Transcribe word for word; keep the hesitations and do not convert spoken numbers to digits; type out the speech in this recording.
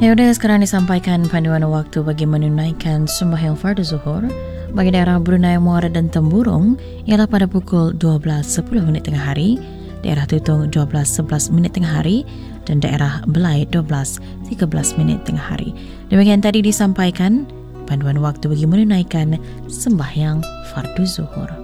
Ya udah, sekarang disampaikan panduan waktu bagi menunaikan sembahyang fardu zuhur bagi daerah Brunei Muara dan Temburong ialah pada pukul dua belas sepuluh minit tengah hari, daerah Tutong dua belas sebelas minit tengah hari dan daerah Belai dua belas tiga belas minit tengah hari. Demikian tadi disampaikan panduan waktu bagi menunaikan sembahyang fardu zuhur.